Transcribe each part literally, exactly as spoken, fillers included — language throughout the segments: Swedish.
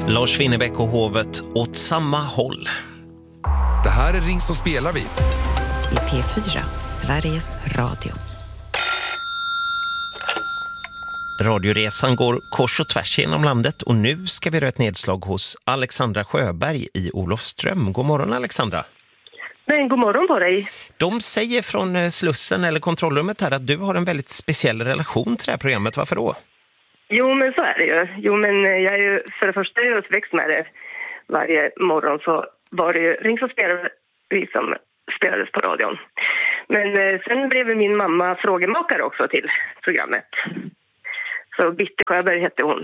Lars Winnerbäck och hovet åt samma håll. Det här är Ring så spelar vi. I P fyra, Sveriges Radio. Radioresan går kors och tvärs genom landet och nu ska vi göra ett nedslag hos Alexandra Sjöberg i Olofström. God morgon Alexandra. Men god morgon på dig. De säger från Slussen eller kontrollrummet här att du har en väldigt speciell relation till det här programmet. Varför då? Jo men så är det ju. Jo men jag är ju för det första är jag uppväxt med det. Varje morgon så var det ju Ring så spelar vi som spelades på radion. Men sen blev min mamma frågemakare också till programmet. Så Bitte Sjöberg hette hon.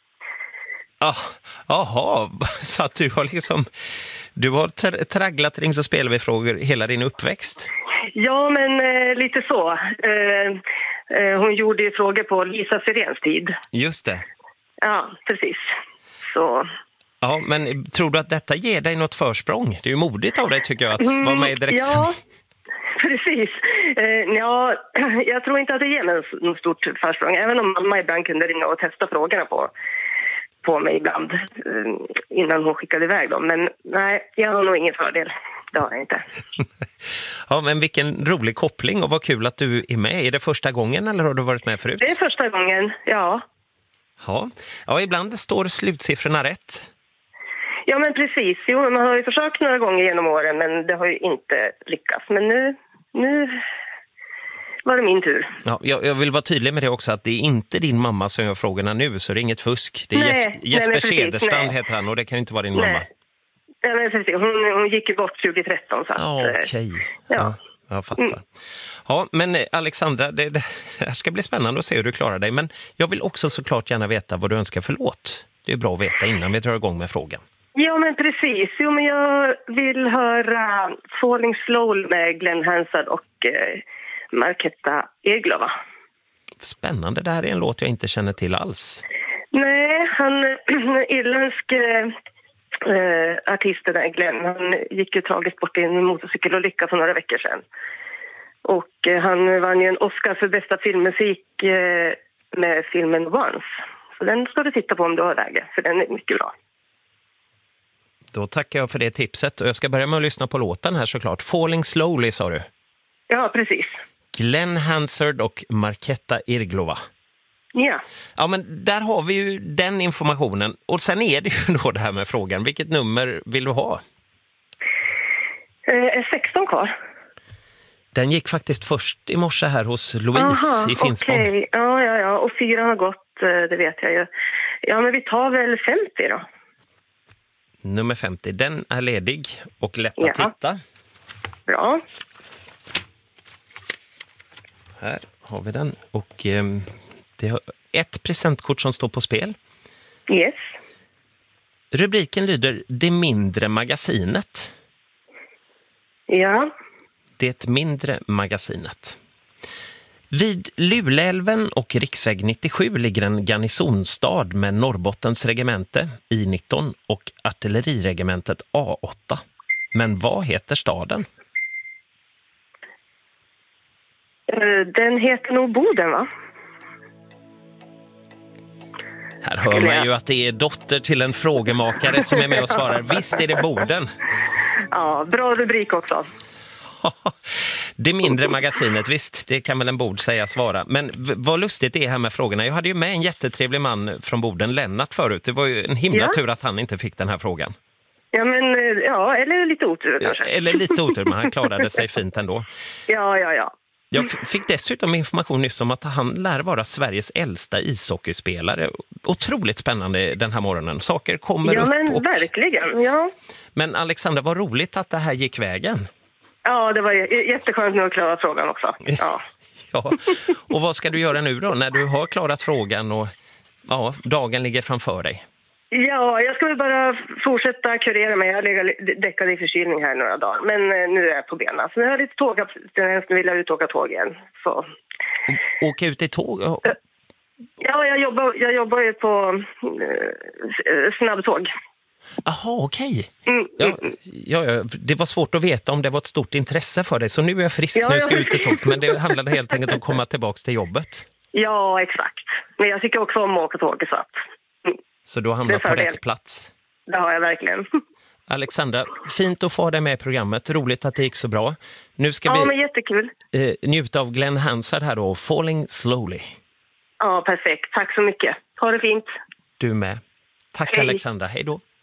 Jaha, ah, så att du har liksom du har tra- tragglat Ring så spelar vi frågor hela din uppväxt? Ja, men eh, lite så. Eh, eh, hon gjorde ju frågor på Lisa Sirens tid. Just det. Ja, precis. Så... Ja, men tror du att detta ger dig något försprång? Det är ju modigt av dig tycker jag att vara med i direktsändning. Ja, precis. Eh, ja, jag tror inte att det ger mig något stort försprång. Även om mamma ibland kunde ringa och testa frågorna på, på mig ibland. Eh, innan hon skickade iväg dem. Men nej, jag har nog ingen fördel. Det har jag inte. Ja, men vilken rolig koppling och vad kul att du är med. Är det första gången eller har du varit med förut? Det är första gången, ja. Ja, ja ibland står slutsiffrorna rätt. Ja, men precis. Jo, man har ju försökt några gånger genom åren, men det har ju inte lyckats. Men nu, nu var det min tur. Ja, jag, jag vill vara tydlig med det också, att det är inte din mamma som gör frågorna nu, så det är inget fusk. Det är nej, Jes- Jesper nej, precis, Cederstrand nej. heter han, och det kan ju inte vara din nej. mamma. Ja, men precis. Hon, hon gick ju bort tjugo-tretton. Så att, Ja, okej. Okay. Ja. Ja, jag fattar. Mm. Ja, men Alexandra, det, det här ska bli spännande att se hur du klarar dig. Men jag vill också såklart gärna veta vad du önskar för låt. Det är bra att veta innan vi drar igång med frågan. Ja, men precis. Jo, men jag vill höra Falling Slowly med Glenn Hansard och eh, Marketta Eglova. Spännande, det här är en låt jag inte känner till alls. Nej, han irländsk eh, artisten där, Glenn, han gick ju tragiskt bort i en motorcykelolycka för några veckor sedan. Och eh, han vann ju en Oscar för bästa filmmusik eh, med filmen Once. Så den ska du titta på om du har läge, för den är mycket bra. Då tackar jag för det tipset och jag ska börja med att lyssna på låten här såklart. Falling Slowly sa du. Ja, precis. Glenn Hansard och Marketta Eglova. Ja. Ja, men där har vi ju den informationen. Och sen är det ju då det här med frågan. Vilket nummer vill du ha? Eh, sexton kvar. Den gick faktiskt först i morse här hos Louise. Aha, i Finspång. Okej. Okay. Ja, ja, ja. Och fyra har gått, det vet jag ju. Ja, men vi tar väl femtio då. Nummer femtio, den är ledig och lätt att ja. hitta. Bra. Här har vi den. Och eh, det har ett presentkort som står på spel. Yes. Rubriken lyder Det mindre magasinet. Ja. Det mindre magasinet. Vid Luleälven och riksväg nittiosju ligger en garnisonstad med Norrbottens regemente I nitton och artilleriregementet A åtta. Men vad heter staden? Den heter nog Boden, va? Här hör man ju att det är dotter till en frågemakare som är med och svarar. Visst är det Boden. Ja, bra rubrik också. Det mindre magasinet, visst, det kan väl en bord säga svara. Men v- vad lustigt det är här med frågorna. Jag hade ju med en jättetrevlig man från Boden, Lennart, förut. Det var ju en himla ja. tur att han inte fick den här frågan. Ja, men ja, eller lite otur kanske. Eller lite otur, men han klarade sig fint ändå. Ja, ja, ja. Jag f- fick dessutom information nyss om att han lär vara Sveriges äldsta ishockeyspelare. Otroligt spännande den här morgonen. Saker kommer ja, upp. Ja, men och... verkligen, ja. Men Alexandra, vad roligt att det här gick vägen. Ja, det var j- jätteskönt nu att klara frågan också. Ja. Ja. Och vad ska du göra nu då när du har klarat frågan och ja, dagen ligger framför dig? Ja, jag ska väl bara fortsätta kurera mig. Jag har legat däckad i förkylning här några dagar. Men nu är jag på benen. Så nu har jag lite tåg. Nu vill jag ut och åka tåg igen. Så. Åka ut i tåg? Ja, jag jobbar, jag jobbar ju på eh, snabbtåg. Jaha, okej. Okay. Mm, ja, mm. ja, ja, det var svårt att veta om det var ett stort intresse för dig. Så nu är jag frisk, ja, nu ska jag ja. ut i tåg. Men det handlade helt enkelt om att komma tillbaka till jobbet. Ja, exakt. Men jag tycker också om att åka tåg. Så, att, mm. så du hamnar på rätt plats? det har jag verkligen. Alexandra, fint att få dig med i programmet. Roligt att det gick så bra. Nu ska Ja, vi men jättekul. eh, njuta av Glenn Hansard här då, Falling Slowly. Ja, perfekt. Tack så mycket. Ha det fint. Du med. Tack Hej. Alexandra, hej då.